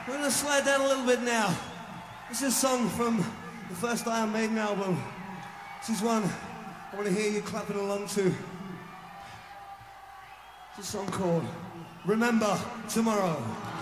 We're gonna slide down a little bit now. This is a song from the first Iron Maiden album. This is one I want to hear you clapping along to. It's a song called Remember Tomorrow.